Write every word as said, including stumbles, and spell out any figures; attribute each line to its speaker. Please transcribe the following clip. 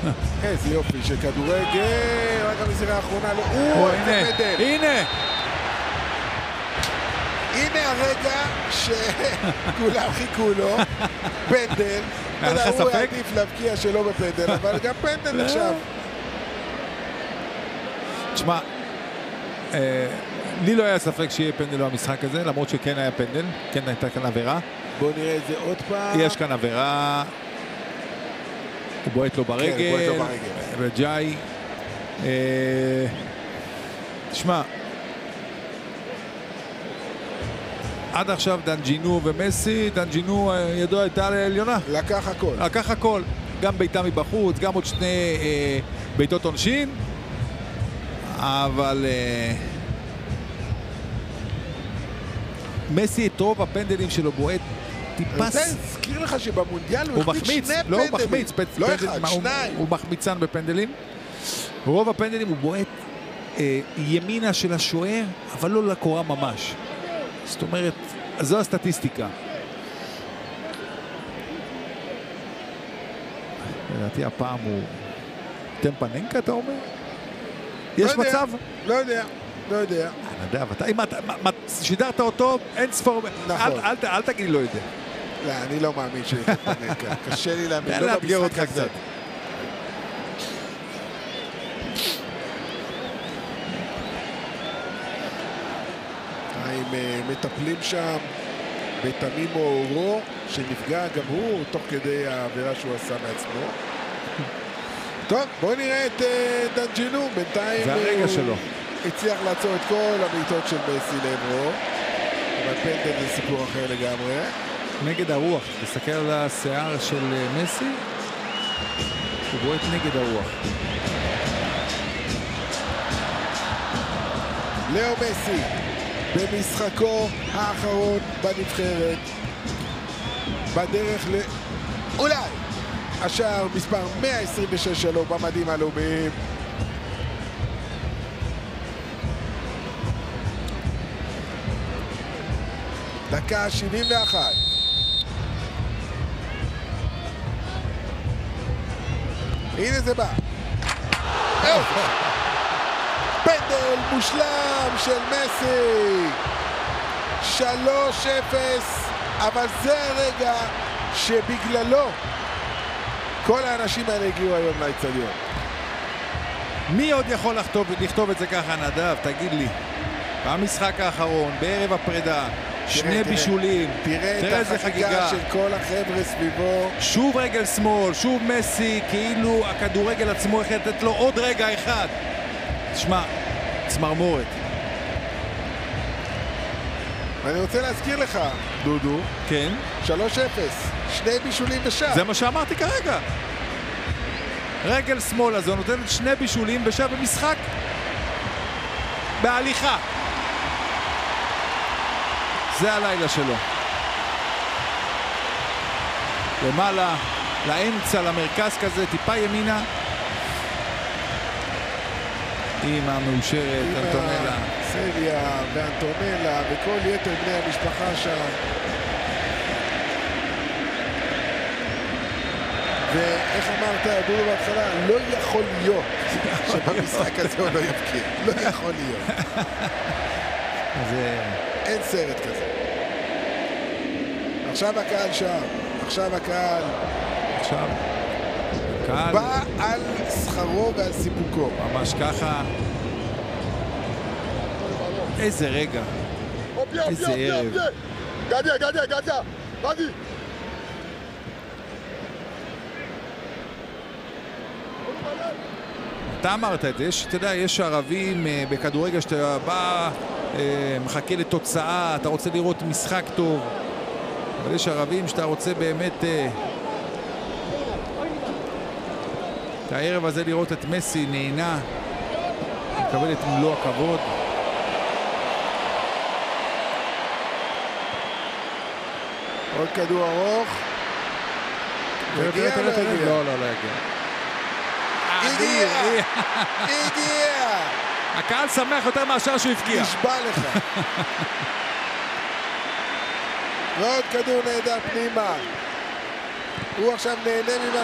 Speaker 1: איזה יופי של כדורגל, רק המסירה האחרונה,
Speaker 2: או, הנה, הנה!
Speaker 1: הנה הרגע שכולם חיכו לו, פנדל.
Speaker 2: היה לך ספק?
Speaker 1: הוא עדיף להבקיע שלא בפנדל, אבל גם פנדל עכשיו.
Speaker 2: תשמע, לי לא היה ספק שיהיה פנדל במשחק הזה, למרות שכן היה פנדל, כן הייתה כאן עבירה.
Speaker 1: בוא נראה את זה עוד פעם.
Speaker 2: יש כאן עבירה. הוא בועט לו ברגל. בג'אי. תשמע, עד עכשיו דנג'ינו ומסי, דנג'ינו ידו הייתה לעליונה.
Speaker 1: לקח הכל.
Speaker 2: לקח הכל. גם ביתה מבחוץ, גם עוד שני אה, ביתות עונשין. אבל אה, מסי את רוב הפנדלים שלו בועט טיפס.
Speaker 1: אני רוצה להזכיר לך שבמונדיאל הוא החמיץ שני פנדלים.
Speaker 2: לא, הוא מחמיץ.
Speaker 1: לא
Speaker 2: פנדל,
Speaker 1: אחד,
Speaker 2: מה,
Speaker 1: שניים.
Speaker 2: הוא, הוא מחמיצן בפנדלים. רוב הפנדלים הוא בועט אה, ימינה של השוער, אבל לא לקורה ממש. זאת אומרת, זו הסטטיסטיקה. לדעתי הפעם הוא טמפננקה, אתה אומר? יש
Speaker 1: לא
Speaker 2: מצב?
Speaker 1: לא יודע, לא יודע.
Speaker 2: נדב, אתה, אם אתה שידרת אותו, אין ספור.
Speaker 1: נכון.
Speaker 2: אל, אל, אל תגיד לא יודע.
Speaker 1: לא, אני לא מאמין שהוא טמפננקה. קשה לי להאמין.
Speaker 2: תן לאתגר אותך קצת.
Speaker 1: הם מטפלים שם בתמימו אורו, שנפגע גם הוא תוך כדי העבירה שהוא עשה מעצמו. טוב, בואו נראה את דנג'ינו. בינתיים
Speaker 2: זה הרגע שלו.
Speaker 1: הצליח לעצור את כל הבעיטות של מסי לעברו, אבל פנדל זה סיפור אחר לגמרי.
Speaker 2: נגד הרוח, תסתכל על השיער של מסי, הוא בועט נגד הרוח.
Speaker 1: לאו מסי במשחקו האחרון בנבחרת, בדרך ל... אולי השער מספר מאה עשרים ושש שלו במדים הלאומיים. דקה שבעים ואחת. הנה זה בא. פנדל מושלם של מסי. שלוש אפס, אבל זה הרגע שבגללו כל האנשים האלה הגיעו היום לאצטדיון.
Speaker 2: מי עוד יכול לכתוב, לכתוב את זה ככה, נדב? תגיד לי. במשחק האחרון, בערב הפרידה, שני
Speaker 1: תראה,
Speaker 2: בישולים,
Speaker 1: תראה, תראה את החגיגה של כל החבר'ה סביבו.
Speaker 2: שוב רגל שמאל, שוב מסי, כאילו הכדורגל עצמו יכול לתת לו עוד רגע אחד. תשמע, צמרמורת.
Speaker 1: ואני רוצה להזכיר לך, דודו,
Speaker 2: כן?
Speaker 1: שלוש אפס, שני בישולים בשעה.
Speaker 2: זה מה שאמרתי כרגע. רגל שמאל הזו נותנת שני בישולים בשעה במשחק בהליכה. זה הלילה שלו. למעלה, לאמצע, למרכז כזה, טיפה ימינה. אמא מאושרת, אנטונלה.
Speaker 1: סליה ואנטונלה וכל יתר בני המשפחה שם. ואיך אמרת, דודו בהתחלה, לא יכול להיות שבמשחק הזה הוא לא יבקיע. לא יכול להיות. אין סרט כזה. עכשיו הקהל שם. עכשיו הקהל.
Speaker 2: עכשיו. קהל.
Speaker 1: בא על שכרו ועל סיפוקו.
Speaker 2: ממש ככה. איזה רגע. איזה ערב.
Speaker 3: גדיה, גדיה, גדיה. גדי.
Speaker 2: אתה אמרת את זה, יש, אתה יודע, יש ערבים בכדורגל שאתה בא, מחכה לתוצאה, אתה רוצה לראות משחק טוב, אבל יש ערבים שאתה רוצה באמת את הערב הזה לראות את מסי נהנה, מקבל את מלוא הכבוד.
Speaker 1: עוד כדור ארוך.
Speaker 2: הגיע או לא הגיע? לא, לא, לא הגיע.
Speaker 1: הגיע! הגיע!
Speaker 2: הקהל שמח יותר מאשר שהוא הפקיע.
Speaker 1: נשבע לך. ועוד כדור נהדר פנימה. הוא עכשיו נהנה ממה